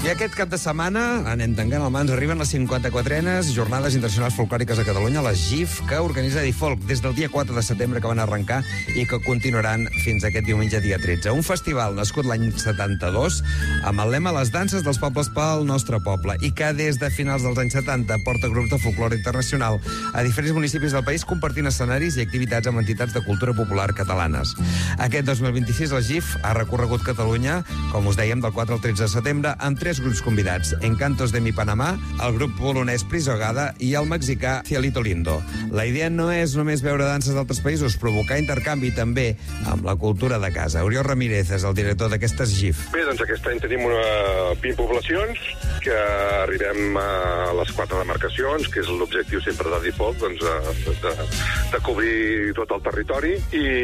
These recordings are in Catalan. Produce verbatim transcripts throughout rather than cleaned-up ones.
I aquest cap de setmana, anem tancant el mans, arriben les cinquanta-quatrenes Jornades Internacionals Folclòriques a Catalunya, les G I F, que organitza Difolc des del dia quatre de setembre que van arrencar i que continuaran fins aquest diumenge dia tretze. Un festival nascut l'any setanta-dos amb el lema Les danses dels pobles pel nostre poble i que des de finals dels anys setanta porta grups de folclore internacional a diferents municipis del país compartint escenaris i activitats amb entitats de cultura popular catalanes. Aquest dos mil vint-i-sis la G I F ha recorregut Catalunya, com us dèiem, del quatre al tretze de setembre, amb tres grups convidats: Encantos de mi Panamà, el grup polonès Prisogada i el mexicà Cielito Lindo. La idea no és només veure danses d'altres països, provocar intercanvi també amb la cultura de casa. Oriol Ramírez és el director d'aquestes G I F. Bé, doncs aquest any tenim una vint poblacions, que arribem a les quatre demarcacions, que és l'objectiu sempre de Difolc, doncs, de, de, de cobrir tot el territori,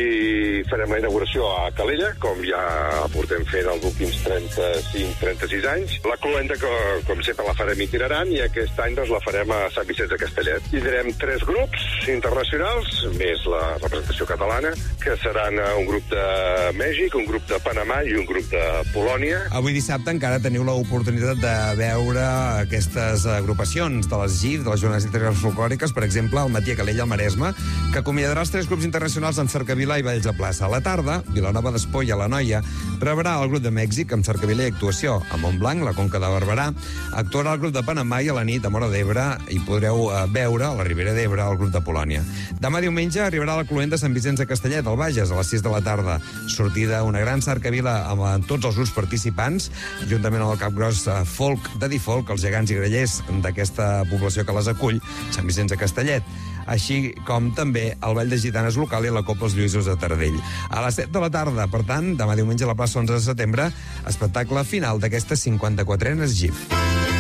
i farem la inauguració a Calella, com ja portem fent els últims trenta-cinc trenta-sis anys. La cloenda, que com sempre la farem itinerant, i aquest any doncs, la farem a Sant Vicenç de Castellet. I tindrem tres grups internacionals, més la representació catalana, que seran un grup de Mèxic, un grup de Panamà i un grup de Polònia. Avui dissabte encara teniu l'oportunitat de veure aquestes agrupacions de les G I F, de les Jornades Internacionals Folclòriques, per exemple, al matí a Calella, al Maresme, que acomiadarà els tres grups internacionals amb Cercavila i Valls de Plaça. A la tarda, Vilanova d'Espolla, la Noia, rebrà el grup de Mèxic amb Cercavila i actuació. A Montblanc, la Conca de Barberà, actuarà el grup de Panamà i a la nit, a Móra d'Ebre, hi podreu veure, a la Ribera d'Ebre, el grup de Polònia. Demà diumenge arribarà la cloenda de Sant Vicenç de Castellet, al Bages, a les sis de la tarda. Sortida una gran cercavila amb tots els grups participants, juntament amb el capgros folk de Difolc, els gegants i grallers d'aquesta població que les acull, Sant Vicenç de Castellet, així com també el Ball de Gitanes local i la Copla Els Lluïsos de Taradell. A les set de la tarda, per tant, demà diumenge a la plaça onze de setembre, espectacle final d'aquestes cinquanta-quatrenes G I F.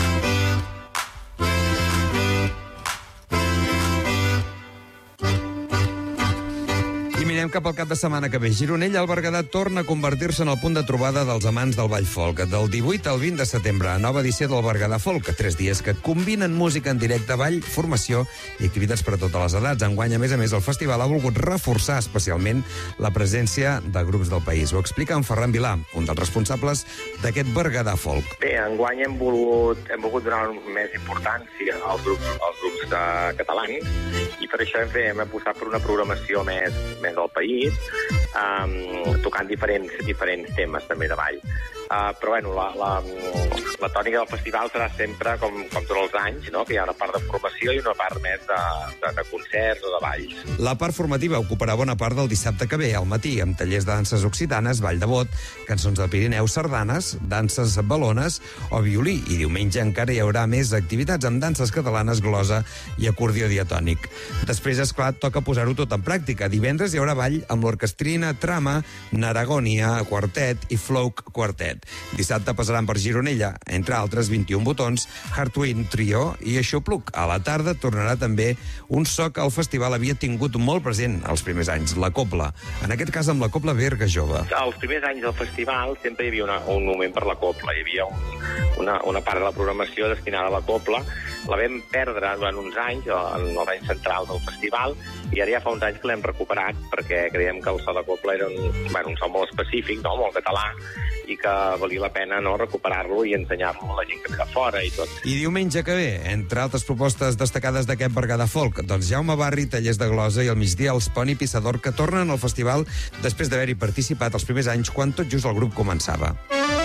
Mirem cap al cap de setmana que ve. Gironella, al Berguedà, torna a convertir-se en el punt de trobada dels amants del ball folk. Del divuit al vint de setembre, nova edició del Berguedà Folk, tres dies que combinen música en directe, ball, formació i activitats per a totes les edats. Enguany, a més a més, el festival ha volgut reforçar especialment la presència de grups del país. Ho explica en Ferran Vilà, un dels responsables d'aquest Berguedà Folk. Bé, enguany hem volgut, hem volgut donar més importància als grups, als grups de catalans, i per això hem, fet, hem apostat per una programació més, més del país, um, tocant diferents, diferents temes també de ball. Uh, però bueno, la, la, la tònica del festival serà sempre com, com tots els anys, no? Que hi ha una part de formació i una part més de, de, de concerts o de balls. La part formativa ocuparà bona part del dissabte que ve, al matí, amb tallers de danses occitanes, ball de bot, cançons del Pirineu, sardanes, danses balones o violí. I diumenge encara hi haurà més activitats amb danses catalanes, glosa i acordió diatònic. Després, esclar, toca posar-ho tot en pràctica. Divendres hi haurà ball amb l'orquestrina Trama, Naragònia, Quartet i Floak Quartet. Dissabte passaran per Gironella, entre altres vint-i-un botons, Heartwind Trio i Aixopluc. A la tarda tornarà també un so que el festival havia tingut molt present els primers anys, la copla. En aquest cas amb la copla Berga Jove. Els primers anys del festival sempre hi havia una, un moment per la copla. Hi havia un, una, una part de la programació destinada a la copla. La vam perdre durant uns anys, en els anys centrals del festival, i ara ja fa uns anys que l'hem recuperat perquè creiem que el so de copla era un, bueno, un so molt específic, no? Molt català, i que valia la pena, no, recuperar-lo i ensenyar-lo a la gent que ve de fora i tot. I diumenge que ve, entre altres propostes destacades d'aquest Berguedà Folk, doncs Jaume Barri, tallers de glosa, i al migdia els Poni Pissador, que tornen al festival després d'haver-hi participat els primers anys quan tot just el grup començava.